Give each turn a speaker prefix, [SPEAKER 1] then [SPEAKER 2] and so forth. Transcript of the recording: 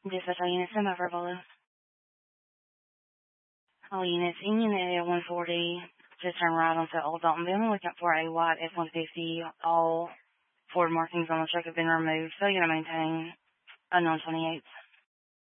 [SPEAKER 1] Dispatch all units, send over below. All units in unit area 140, just turn right onto Old Daltonville, looking for a white F-150. All forward markings on the truck have been removed, so you're going to maintain unknown 28.